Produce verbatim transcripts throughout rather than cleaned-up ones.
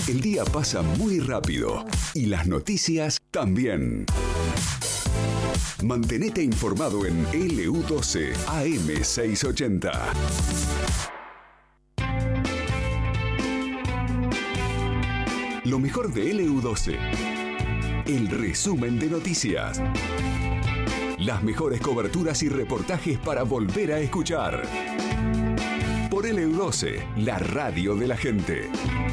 El día pasa muy rápido y las noticias también. Mantenete informado en L U doce A M seiscientos ochenta. Lo mejor de L U doce. El resumen de noticias. Las mejores coberturas y reportajes para volver a escuchar. Por L U doce, la radio de la gente.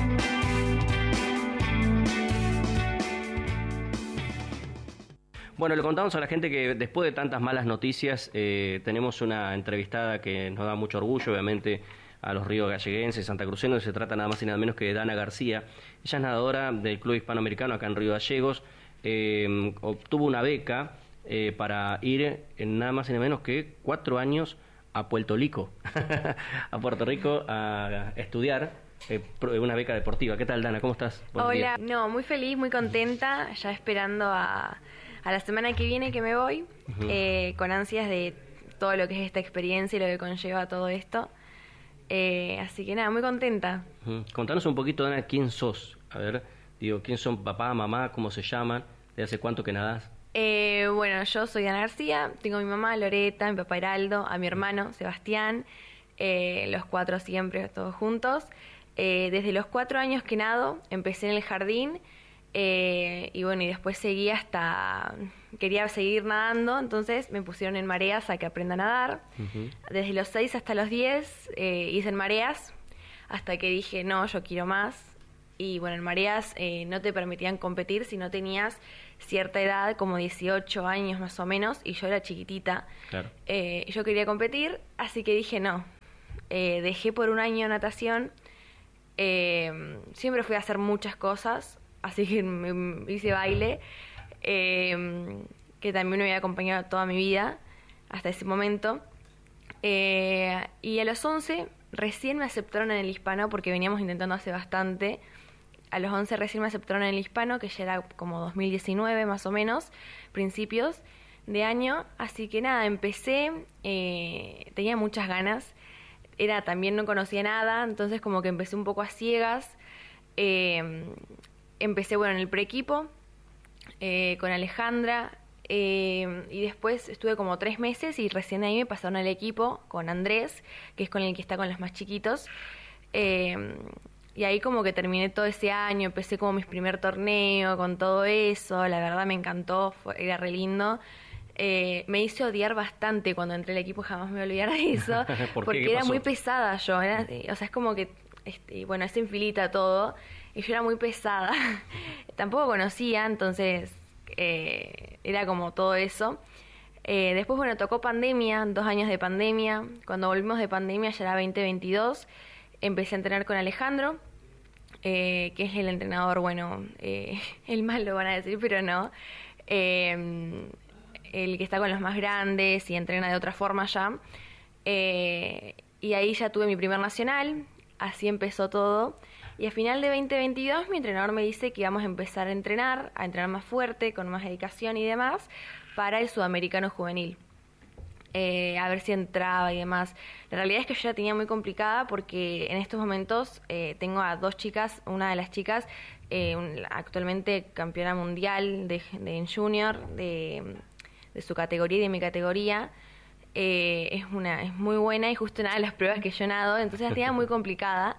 Bueno, le contamos a la gente que después de tantas malas noticias eh, tenemos una entrevistada que nos da mucho orgullo, obviamente, a los ríos galleguenses, santacrucenos. Se trata nada más y nada menos que de Dana García. Ella es nadadora del Club Hispanoamericano acá en Río Gallegos. Eh, obtuvo una beca eh, para ir en nada más y nada menos que cuatro años a Puerto Rico, a Puerto Rico a estudiar eh, una beca deportiva. ¿Qué tal, Dana? ¿Cómo estás? Buen Hola, día. no, muy feliz, muy contenta, ya esperando a, a la semana que viene que me voy, uh-huh. eh, con ansias de todo lo que es esta experiencia y lo que conlleva todo esto. Eh, así que nada, muy contenta. Uh-huh. Contanos un poquito, Dana, quién sos. A ver, digo, quién son papá, mamá, cómo se llaman, de hace cuánto que nadás. Eh, bueno, yo soy Dana García, tengo a mi mamá Loreta, mi papá Heraldo, a mi hermano Sebastián, eh, los cuatro siempre todos juntos. Eh, desde los cuatro años que nado, empecé en el jardín eh, y bueno, y después seguí hasta, quería seguir nadando, entonces me pusieron en mareas a que aprenda a nadar. Uh-huh. Desde los seis hasta los diez eh, hice en mareas, hasta que dije, no, yo quiero más. Y bueno, en mareas eh, no te permitían competir si no tenías cierta edad, como dieciocho años más o menos, y yo era chiquitita. Claro. Eh, yo quería competir, así que dije no. Eh, dejé por un año natación. Eh, siempre fui a hacer muchas cosas, así que me hice baile, eh, que también me había acompañado toda mi vida hasta ese momento. Eh, y a los once recién me aceptaron en el hispano, porque veníamos intentando hace bastante. A los once recién me aceptaron en el hispano, que ya era como dos mil diecinueve más o menos, principios de año. Así que nada, empecé, eh, tenía muchas ganas. Era también no conocía nada, entonces como que empecé un poco a ciegas. Eh, empecé, bueno, en el preequipo eh, con Alejandra. Eh, y después estuve como tres meses y recién ahí me pasaron al equipo con Andrés, que es con el que está con los más chiquitos. Eh, y ahí como que terminé todo ese año, empecé como mi primer torneo con todo eso, la verdad me encantó, fue, era re lindo. Eh, me hizo odiar bastante cuando entré al equipo, jamás me voy a olvidar de eso, ¿Por porque qué? era pasó? muy pesada yo, era, o sea, es como que, este, bueno, es en filita todo, y yo era muy pesada, tampoco conocía, entonces eh, era como todo eso. Eh, después, bueno, tocó pandemia, dos años de pandemia. Cuando volvimos de pandemia ya era veinte veintidós. Empecé a entrenar con Alejandro, eh, que es el entrenador, bueno, eh, el mal lo van a decir, pero no. Eh, el que está con los más grandes y entrena de otra forma ya. Eh, y ahí ya tuve mi primer nacional, así empezó todo. Y a final de veinte veintidós mi entrenador me dice que íbamos a empezar a entrenar, a entrenar más fuerte, con más dedicación y demás, para el sudamericano juvenil. Eh, a ver si entraba y demás. La realidad es que yo la tenía muy complicada porque en estos momentos eh, tengo a dos chicas, una de las chicas eh, un, actualmente campeona mundial de, de en junior, de, de su categoría y de mi categoría. Eh, es una es muy buena y justo nada de las pruebas que yo nado, entonces la tenía muy complicada.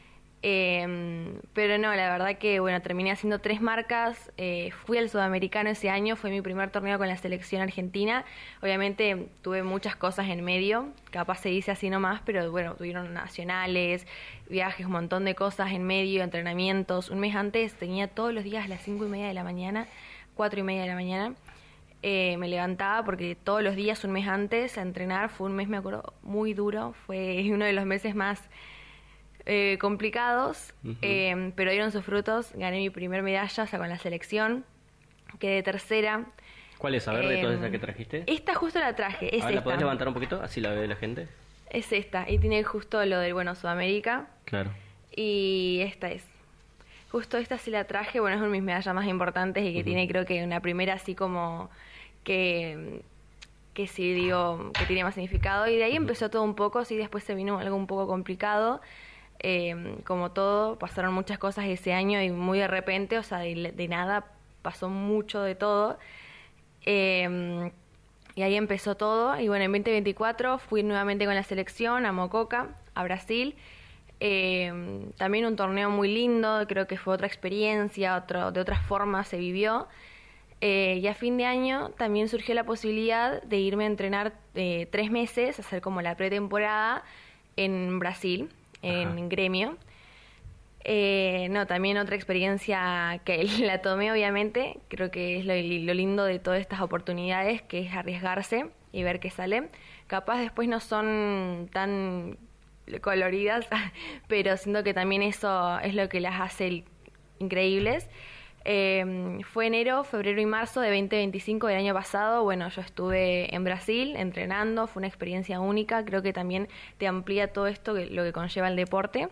Eh, pero no, la verdad que bueno, terminé haciendo tres marcas, eh, fui al sudamericano ese año, fue mi primer torneo con la selección argentina. Obviamente tuve muchas cosas en medio, capaz se dice así nomás, pero bueno, tuvieron nacionales, viajes, un montón de cosas en medio, entrenamientos. Un mes antes tenía todos los días a las cinco y media de la mañana, cuatro y media de la mañana, eh, me levantaba porque todos los días un mes antes a entrenar. Fue un mes, me acuerdo, muy duro, fue uno de los meses más Eh, complicados, uh-huh. eh, pero dieron sus frutos. Gané mi primer medalla, o sea, con la selección, quedé tercera. ¿Cuál es? A ver, eh, de todas esas que trajiste. Esta justo la traje, es a ver, esta. ¿la podés levantar un poquito? Así la ve la gente. Es esta, y tiene justo lo del, bueno, Sudamérica. Claro. Y esta es. Justo esta sí la traje, bueno, es una de mis medallas más importantes y que uh-huh. tiene, creo que una primera así como que... que sí, digo, que tiene más significado. Y de ahí uh-huh. empezó todo un poco, sí, después se vino algo un poco complicado. Eh, como todo, pasaron muchas cosas ese año y muy de repente, o sea, de, de nada pasó mucho de todo. Eh, y ahí empezó todo. Y bueno, en veinte veinticuatro fui nuevamente con la selección a Mococa, a Brasil. Eh, también un torneo muy lindo, creo que fue otra experiencia, otro, de otra forma se vivió. Eh, y a fin de año también surgió la posibilidad de irme a entrenar eh, tres meses, hacer como la pretemporada en Brasil, en Ajá. Gremio. Eh, no, también otra experiencia que la tomé obviamente, creo que es lo, lo lindo de todas estas oportunidades, que es arriesgarse y ver qué sale. Capaz después no son tan coloridas, pero siento que también eso es lo que las hace increíbles. Eh, fue enero, febrero y marzo de veinte veinticinco del año pasado. Bueno, yo estuve en Brasil entrenando, fue una experiencia única, creo que también te amplía todo esto, que, lo que conlleva el deporte.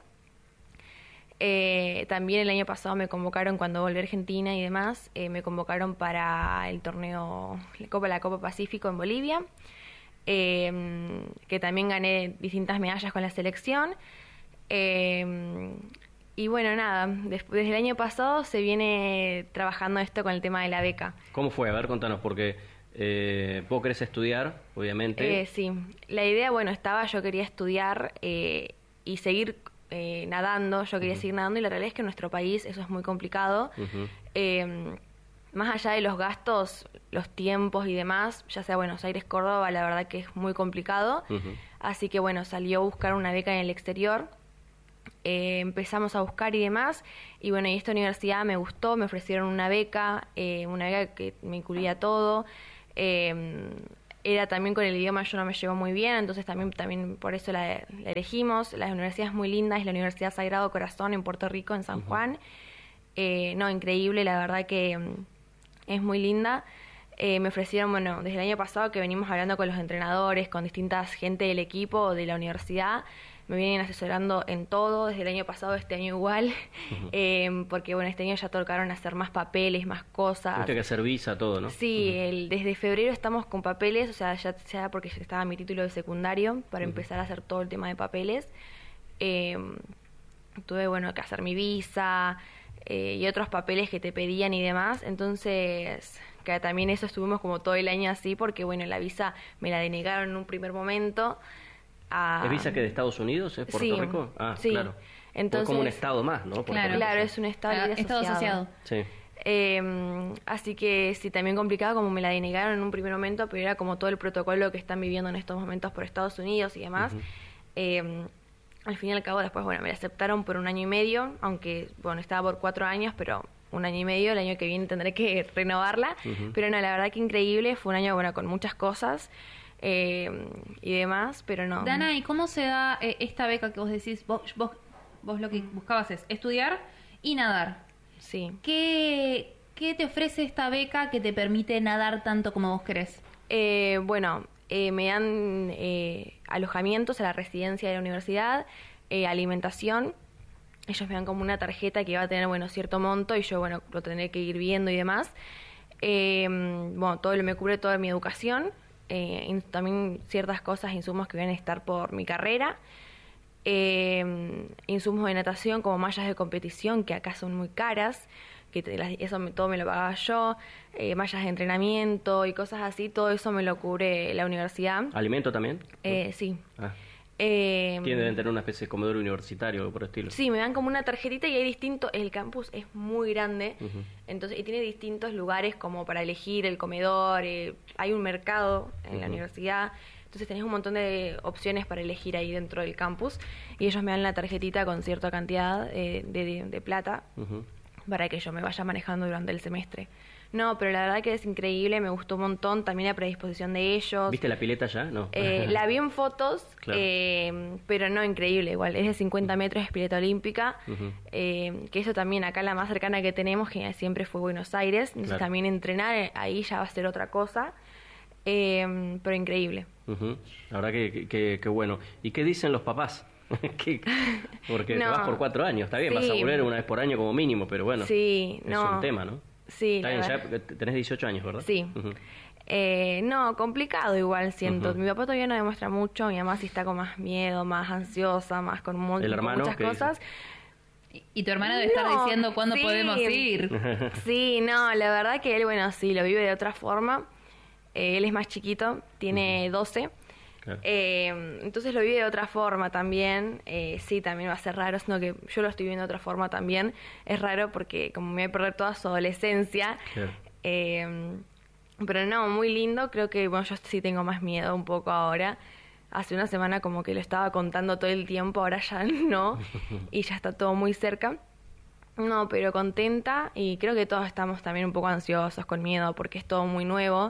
Eh, también el año pasado me convocaron cuando volví a Argentina y demás, eh, me convocaron para el torneo, la Copa, la Copa Pacífico en Bolivia, eh, que también gané distintas medallas con la selección. Eh, y bueno, nada, des- desde el año pasado se viene trabajando esto con el tema de la beca. ¿Cómo fue? A ver, contanos, porque eh, vos querés estudiar, obviamente. Eh, sí, la idea, bueno, estaba, yo quería estudiar eh, y seguir eh, nadando, yo quería Ujú. seguir nadando y la realidad es que en nuestro país eso es muy complicado. Ujú. Eh, más allá de los gastos, los tiempos y demás, ya sea Buenos Aires, Córdoba, la verdad que es muy complicado. Ujú. Así que bueno, salió a buscar una beca en el exterior. Eh, empezamos a buscar y demás. Y bueno, y esta universidad me gustó, me ofrecieron una beca, eh, una beca que me incluía todo. Eh, era también con el idioma, yo no me llevo muy bien, entonces también, también por eso la, la elegimos. La universidad es muy linda, es la Universidad Sagrado Corazón en Puerto Rico, en San Ujú. Juan. Eh, no, increíble, la verdad que mm, es muy linda. Eh, me ofrecieron, bueno, desde el año pasado que venimos hablando con los entrenadores, con distintas gente del equipo de la universidad, me vienen asesorando en todo, desde el año pasado, este año igual, Ujú. eh, porque bueno, este año ya tocaron hacer más papeles, más cosas. Tuviste que hacer visa, todo, ¿no? Sí, Ujú. el, desde febrero estamos con papeles, o sea, ya, ya porque ya estaba mi título de secundario para Ujú. empezar a hacer todo el tema de papeles. Eh, tuve, bueno, que hacer mi visa eh, y otros papeles que te pedían y demás, entonces que también eso estuvimos como todo el año así, porque bueno, la visa me la denegaron en un primer momento. A... ¿Es visa que de Estados Unidos, es Puerto Sí, Rico? Ah, sí. claro. Entonces, es como un estado más, ¿no? Puerto Claro. Rico. claro, es un estado Ah, libre estado asociado. Sí. Eh, así que sí, también complicado, como me la denegaron en un primer momento, pero era como todo el protocolo que están viviendo en estos momentos por Estados Unidos y demás. Ujú. Eh, al fin y al cabo, después, bueno, me la aceptaron por un año y medio, aunque, bueno, estaba por cuatro años, pero un año y medio, el año que viene tendré que renovarla. Ujú. Pero no, la verdad que increíble, fue un año, bueno, con muchas cosas eh, y demás, pero no. Dana, ¿y cómo se da eh, esta beca que vos decís? Vos, vos, vos lo que buscabas es estudiar y nadar. Sí. ¿Qué, qué te ofrece esta beca que te permite nadar tanto como vos querés? Eh, bueno, eh, me dan eh, alojamientos a la residencia de la universidad, eh, alimentación. Ellos me dan como una tarjeta que va a tener, bueno, cierto monto y yo, bueno, lo tendré que ir viendo y demás. Eh, bueno, todo lo me cubre toda mi educación. Eh, in- también ciertas cosas, insumos que van a estar por mi carrera. Eh, insumos de natación como mallas de competición, que acá son muy caras, que te- las- eso me- todo me lo pagaba yo, eh, mallas de entrenamiento y cosas así, todo eso me lo cubre la universidad. ¿Alimento también? Eh, sí. Ah. Eh, Tienen, deben tener una especie de comedor universitario o algo por el estilo. Sí, me dan como una tarjetita y hay distintos, el campus es muy grande, Ujú. entonces y tiene distintos lugares como para elegir el comedor, eh, hay un mercado en la Ujú. universidad, entonces tenés un montón de opciones para elegir ahí dentro del campus y ellos me dan la tarjetita con cierta cantidad eh, de, de- de plata Ujú. para que yo me vaya manejando durante el semestre. No, pero la verdad que es increíble, me gustó un montón, también la predisposición de ellos. ¿Viste la pileta ya? No. Eh, la vi en fotos, Claro. eh, pero no, increíble igual. Es de cincuenta metros, es pileta olímpica, Ujú. eh, que eso también acá la más cercana que tenemos, que siempre fue Buenos Aires. Entonces Claro. también entrenar eh, ahí ya va a ser otra cosa, eh, pero increíble. Ujú. La verdad que, que, que- que bueno. ¿Y qué dicen los papás? ¿Qué? Porque te No. vas por cuatro años, está bien, vas a Sí. volver una vez por año como mínimo, pero bueno, Sí, es no. un tema, ¿no? Sí, Está la bien, verdad. ya tenés dieciocho años, ¿verdad? Sí. Ujú. Eh, no, complicado igual siento. Ujú. Mi papá todavía no demuestra mucho, mi mamá sí está con más miedo, más ansiosa, más con, mu- ¿El con hermano muchas qué dice? cosas. Y, y tu hermana debe estar No, diciendo cuándo sí. podemos ir. Sí, no, la verdad que él, bueno, sí, lo vive de otra forma. Eh, él es más chiquito, tiene doce. Claro. Eh, entonces lo vive de otra forma también. Eh, sí, también va a ser raro, sino que yo lo estoy viviendo de otra forma también. Es raro porque como me voy a perder toda su adolescencia. Claro. Eh, pero no, muy lindo. Creo que, bueno, yo sí tengo más miedo un poco ahora. Hace una semana como que lo estaba contando todo el tiempo, ahora ya no. Y ya está todo muy cerca. No, pero contenta y creo que todos estamos también un poco ansiosos, con miedo, porque es todo muy nuevo.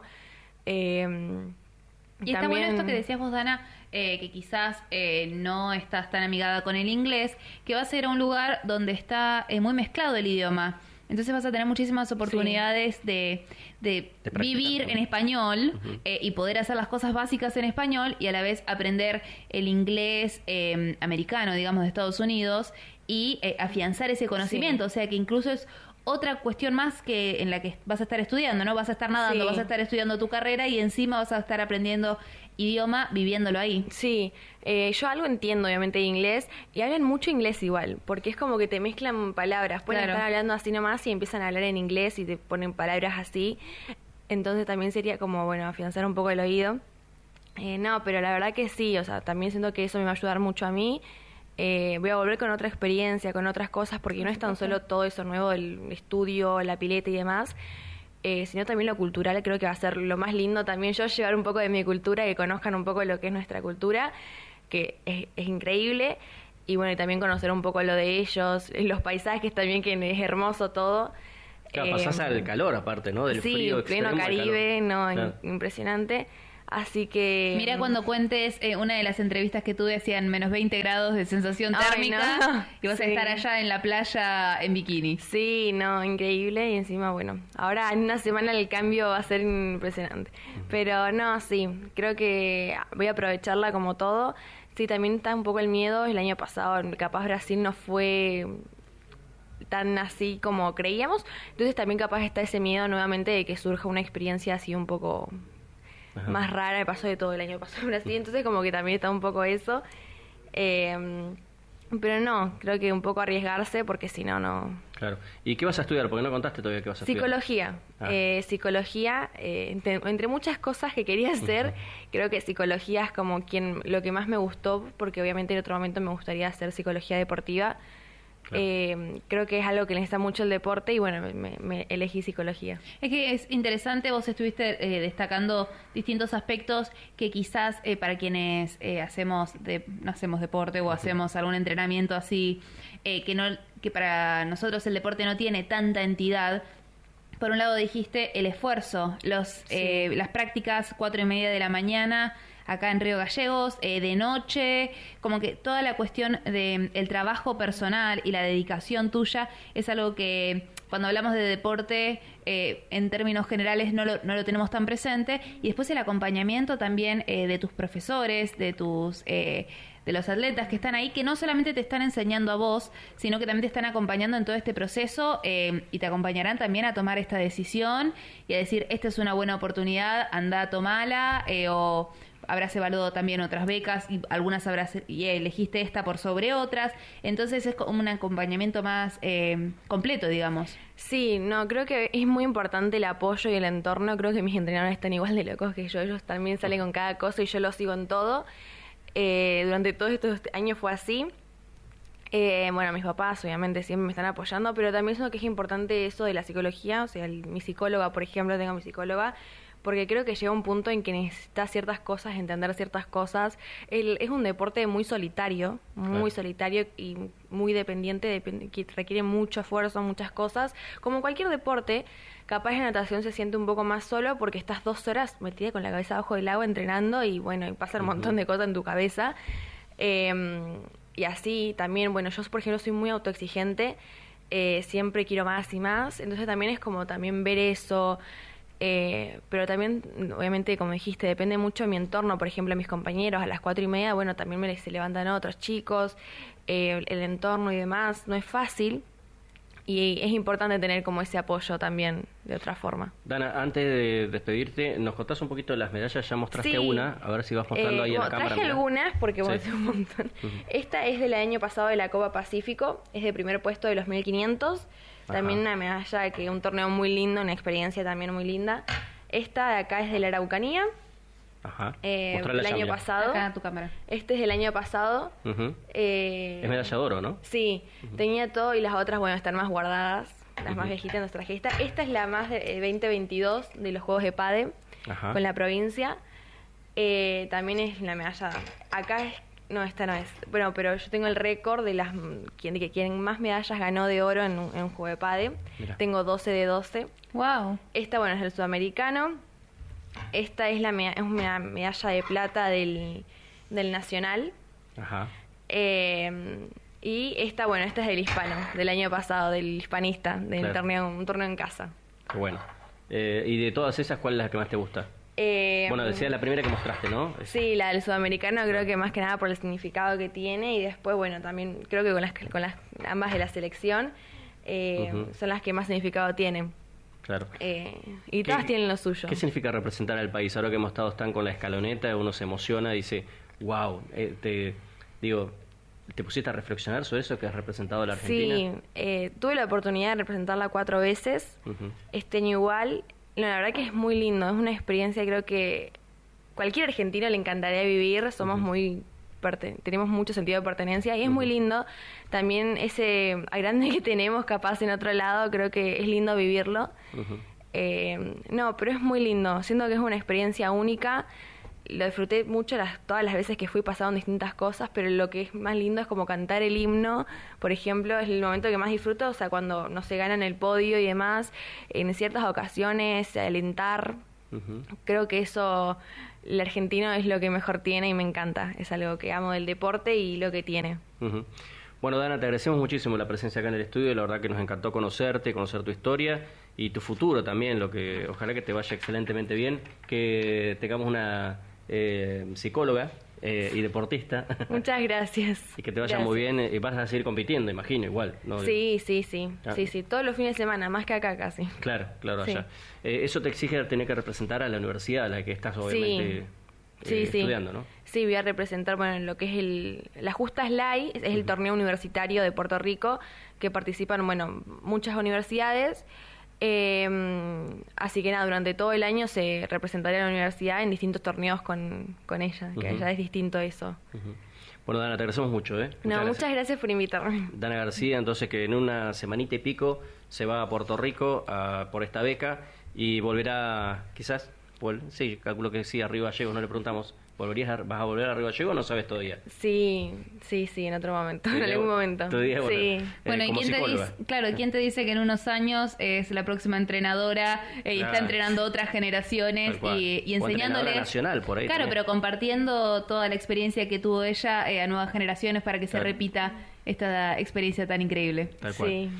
Eh, Y está bueno esto que decías vos, Dana, eh, que quizás eh, no estás tan amigada con el inglés, que va a ser un lugar donde está eh, muy mezclado el idioma. Entonces vas a tener muchísimas oportunidades sí. de, de, de vivir en español uh-huh. eh, y poder hacer las cosas básicas en español y a la vez aprender el inglés eh, americano, digamos, de Estados Unidos y eh, afianzar ese conocimiento. Sí. O sea que incluso es otra cuestión más que en la que vas a estar estudiando, ¿no? Vas a estar nadando, sí. vas a estar estudiando tu carrera y encima vas a estar aprendiendo idioma viviéndolo ahí. Sí, eh, yo algo entiendo obviamente de inglés y hablan mucho inglés igual, porque es como que te mezclan palabras, pueden claro. estar hablando así nomás y empiezan a hablar en inglés y te ponen palabras así, entonces también sería como, bueno, afianzar un poco el oído. Eh, no, pero la verdad que sí, o sea, también siento que eso me va a ayudar mucho a mí. Eh, voy a volver con otra experiencia, con otras cosas, porque no es tan solo todo eso nuevo, el estudio, la pileta y demás, eh, sino también lo cultural. Creo que va a ser lo más lindo también yo llevar un poco de mi cultura, que conozcan un poco lo que es nuestra cultura, que es, es increíble, y bueno, y también conocer un poco lo de ellos, los paisajes también, que es hermoso todo. Claro, pasás eh, al calor aparte, ¿no? Del sí, frío extremo, pleno Caribe, no, claro. impresionante. Así que... Mira, cuando cuentes eh, una de las entrevistas que tuve, hacían menos veinte grados de sensación térmica. Ay, no. Y vas sí. a estar allá en la playa en bikini. Sí, no, increíble. Y encima, bueno, ahora en una semana el cambio va a ser impresionante. Pero no, sí, creo que voy a aprovecharla como todo. Sí, también está un poco el miedo. El año pasado, capaz Brasil no fue tan así como creíamos. Entonces también capaz está ese miedo nuevamente de que surja una experiencia así un poco... Ajá. más rara, me pasó de todo el año pasado en Brasil, entonces como que también está un poco eso. Eh, pero no, creo que un poco arriesgarse porque si no, no... Claro. ¿Y qué vas a estudiar? Porque no contaste todavía qué vas a psicología. estudiar. Ah. Eh, psicología, eh, entre, entre muchas cosas que quería hacer, uh-huh. creo que psicología es como quien lo que más me gustó, porque obviamente en otro momento me gustaría hacer psicología deportiva. Claro. Eh, creo que es algo que necesita mucho el deporte y bueno, me, me elegí psicología. Es que es interesante, vos estuviste eh, destacando distintos aspectos que quizás eh, para quienes eh, hacemos de, no hacemos deporte o hacemos algún entrenamiento así, eh, que no que para nosotros el deporte no tiene tanta entidad. Por un lado dijiste el esfuerzo, los sí. eh, las prácticas cuatro y media de la mañana acá en Río Gallegos, eh, de noche, como que toda la cuestión de el trabajo personal y la dedicación tuya es algo que cuando hablamos de deporte eh, en términos generales no lo, no lo tenemos tan presente, y después el acompañamiento también eh, de tus profesores, de tus eh, de los atletas que están ahí, que no solamente te están enseñando a vos, sino que también te están acompañando en todo este proceso eh, y te acompañarán también a tomar esta decisión y a decir, esta es una buena oportunidad, anda, tomala, eh, o habrás evaluado también otras becas y algunas habrás y elegiste esta por sobre otras, entonces es como un acompañamiento más eh, completo, digamos. Sí, no, creo que es muy importante el apoyo y el entorno. Creo que mis entrenadores están igual de locos que yo, ellos también salen con cada cosa y yo los sigo en todo. Eh, durante todos estos años fue así. Eh, bueno, mis papás obviamente siempre me están apoyando, pero también es que es importante eso de la psicología, o sea, el, mi psicóloga, por ejemplo, tengo mi psicóloga, porque creo que llega un punto en que necesitas ciertas cosas, entender ciertas cosas. El, es un deporte muy solitario, muy claro. solitario y muy dependiente, depend, que requiere mucho esfuerzo, muchas cosas. Como cualquier deporte, capaz la natación se siente un poco más solo porque estás dos horas metida con la cabeza abajo del agua entrenando y bueno, y pasa un montón de cosas en tu cabeza. Eh, y así también, bueno, yo por ejemplo soy muy autoexigente, eh, siempre quiero más y más, entonces también es como también ver eso. Eh, pero también, obviamente, como dijiste, depende mucho de mi entorno. Por ejemplo, mis compañeros a las cuatro y media, bueno, también me se levantan otros chicos, eh, el entorno y demás. No es fácil, y es importante tener como ese apoyo también de otra forma. Dana, antes de despedirte, ¿nos contás un poquito de las medallas? Ya mostraste sí. una, a ver si vas mostrando eh, ahí en bueno, la cámara. Traje mirá. algunas porque bueno, Sí. es un montón. Uh-huh. Esta es del año pasado de la Copa Pacífico, es de primer puesto de los mil quinientos. También Ajá. una medalla que un torneo muy lindo, una experiencia también muy linda. Esta de acá es de la Araucanía. Ajá. Eh, Mostrala el ya, año mirá. pasado. Acá tu cámara. Este es del año pasado. Ujú. Eh, Es medalla de oro, ¿no? Sí, tenía todo y las otras, bueno, están más guardadas. Las más Ujú. viejitas nos traje esta. Esta es la más de eh, veinte veintidós de los Juegos de Pade Ajá. con la provincia. Eh, también es la medalla. Acá es. No, esta no es. Bueno, pero yo tengo el récord de las quien, de quien más medallas ganó de oro en un, en un juego de Pade. Mirá. Tengo doce de doce. Wow. Esta, bueno, es del sudamericano. Esta es la mea- es una medalla de plata del, del nacional. Ajá. Eh, y esta, bueno, esta es del hispano, del año pasado, del hispanista, del Claro. torneo, un torneo en casa. Qué bueno. Eh, y de todas esas, ¿cuál es la que más te gusta? Eh, Bueno, decía la primera que mostraste, ¿no? Es- Sí, la del sudamericano creo que más que nada por el significado que tiene y después, bueno, también creo que con las, con las ambas de la selección eh, Ujú. son las que más significado tienen. Claro. Eh, y ¿Qué- todas tienen lo suyo. ¿Qué significa representar al país? Ahora que hemos estado tan con la escaloneta, uno se emociona y dice, wow, eh, te digo, ¿te pusiste a reflexionar sobre eso que has representado a la Argentina? Sí, eh, tuve la oportunidad de representarla cuatro veces, Ujú. este año igual. No, la verdad que es muy lindo, es una experiencia creo que cualquier argentino le encantaría vivir, somos Ujú. muy perte- tenemos mucho sentido de pertenencia y es muy lindo. También ese agrande que tenemos capaz en otro lado, creo que es lindo vivirlo. Ujú. Eh, no, pero es muy lindo, siento que es una experiencia única. Lo disfruté mucho las, todas las veces que fui, pasaron distintas cosas, pero lo que es más lindo es como cantar el himno, por ejemplo, es el momento que más disfruto, o sea, cuando no se gana en el podio y demás, en ciertas ocasiones, alentar, Ujú. creo que eso, el argentino es lo que mejor tiene y me encanta, es algo que amo del deporte y lo que tiene. Ujú. Bueno, Dana, te agradecemos muchísimo la presencia acá en el estudio, la verdad que nos encantó conocerte, conocer tu historia y tu futuro también, lo que ojalá que te vaya excelentemente bien, que tengamos una eh, psicóloga eh, y deportista Muchas gracias. y que te vaya Gracias. muy bien eh, y vas a seguir compitiendo, imagino, igual. ¿no? Sí, sí, sí, Ah. sí, sí, todos los fines de semana, más que acá casi. Claro, claro, Sí. allá. Eh, eso te exige tener que representar a la universidad a la que estás obviamente eh, Sí, sí. estudiando, ¿no? Sí, voy a representar, bueno, lo que es el... La Justa Slay es el torneo universitario de Puerto Rico que participan, bueno, muchas universidades. Eh, así que nada, durante todo el año se representaría la universidad en distintos torneos con, con ella, que Ujú. ya es distinto eso. Ujú. Bueno, Dana, te agradecemos mucho, ¿eh? No, muchas gracias por invitarme. Dana García, entonces que en una semanita y pico se va a Puerto Rico a- por esta beca y volverá, quizás, vol- sí, calculo que sí, a Río Gallegos, no le preguntamos, ¿volverías a- ¿vas a volver a Río Gallegos o no sabes todavía? Sí, sí, sí, en otro momento, en Todavía- algún momento. todavía, bueno, Sí. eh, Bueno, ¿y como quién te psicóloga. dice, claro, quién te dice que en unos años es la próxima entrenadora eh, y Claro. está entrenando otras generaciones Tal cual. y, y O entrenadora enseñándoles nacional por ahí Claro, también. pero compartiendo toda la experiencia que tuvo ella eh, a nuevas generaciones para que Claro. se repita esta experiencia tan increíble. Tal cual. Sí.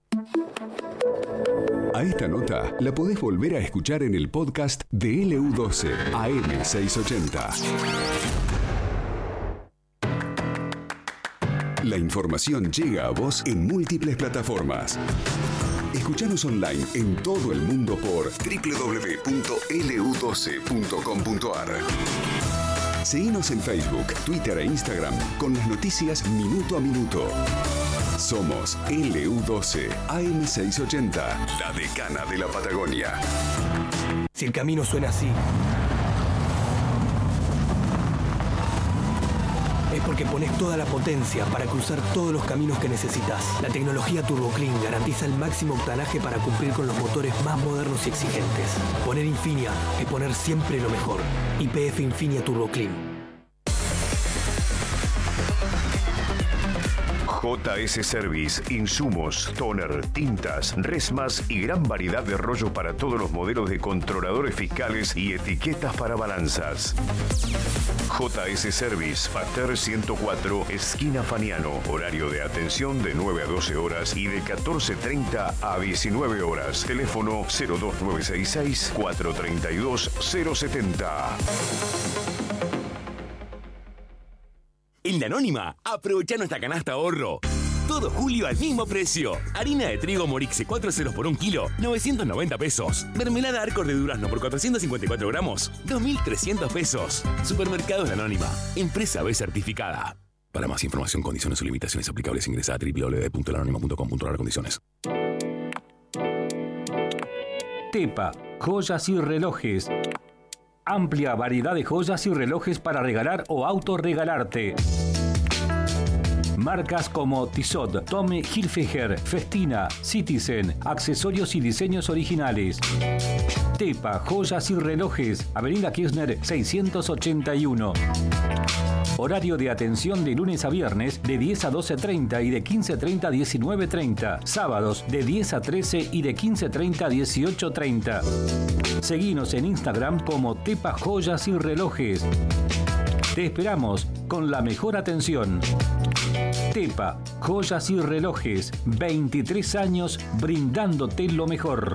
A esta nota la podés volver a escuchar en el podcast de L U doce A M seiscientos ochenta. La información llega a vos en múltiples plataformas. Escuchanos online en todo el mundo por doble u doble u doble u punto L U doce punto com punto A R. Seguinos en Facebook, Twitter e Instagram con las noticias minuto a minuto. Somos L U doce A M seiscientos ochenta, la decana de la Patagonia. Si el camino suena así, es porque pones toda la potencia para cruzar todos los caminos que necesitas. La tecnología Turbo Clean garantiza el máximo octanaje para cumplir con los motores más modernos y exigentes. Poner Infinia es poner siempre lo mejor. Y P F Infinia Turbo Clean. J S Service, insumos, toner, tintas, resmas y gran variedad de rollos para todos los modelos de controladores fiscales y etiquetas para balanzas. J S Service, Pater ciento cuatro, esquina Faniano. Horario de atención de nueve a doce horas y de catorce treinta a diecinueve horas. Teléfono cero dos nueve seis seis, cuatro tres dos, cero siete cero. En La Anónima, aprovecha nuestra canasta ahorro. Todo julio al mismo precio. Harina de trigo Morixe cuatro ceros por un kilo, novecientos noventa pesos. Mermelada Arcor de durazno por cuatrocientos cincuenta y cuatro gramos, dos mil trescientos pesos. Supermercados La Anónima, empresa B certificada. Para más información, condiciones o limitaciones aplicables, ingresa a doble u doble u doble u punto lanónima punto com punto a r condiciones. Tepa, joyas y relojes. Amplia variedad de joyas y relojes para regalar o autorregalarte. Marcas como Tissot, Tommy Hilfiger, Festina, Citizen, accesorios y diseños originales. Tepa, joyas y relojes, Avenida Kirchner seiscientos ochenta y uno. Horario de atención de lunes a viernes de diez a doce treinta y de quince treinta a diecinueve treinta. Sábados de diez a trece y de quince treinta a dieciocho treinta. Seguinos en Instagram como Tepa Joyas y Relojes. Te esperamos con la mejor atención. Tepa, joyas y relojes, veintitrés años brindándote lo mejor.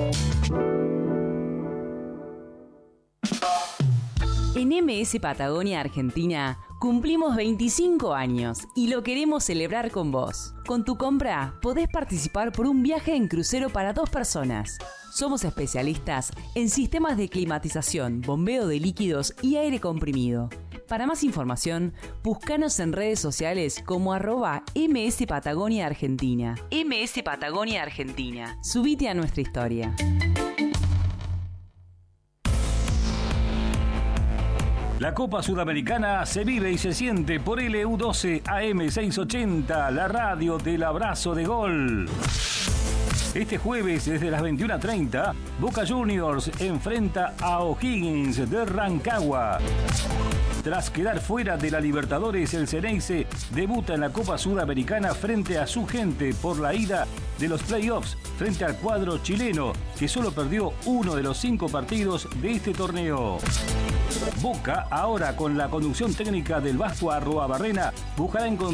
En M S Patagonia Argentina cumplimos veinticinco años y lo queremos celebrar con vos. Con tu compra podés participar por un viaje en crucero para dos personas. Somos especialistas en sistemas de climatización, bombeo de líquidos y aire comprimido. Para más información, búscanos en redes sociales como arroba M S Patagonia Argentina. M S Patagonia Argentina. Subite a nuestra historia. La Copa Sudamericana se vive y se siente por L U doce A M seiscientos ochenta, la radio del abrazo de gol. Este jueves, desde las veintiuna treinta, Boca Juniors enfrenta a O'Higgins de Rancagua. Tras quedar fuera de la Libertadores, el Ceneice debuta en la Copa Sudamericana frente a su gente por la ida de los playoffs frente al cuadro chileno, que solo perdió uno de los cinco partidos de este torneo. Boca, ahora con la conducción técnica del Vasco Arroabarrena, buscará encontrar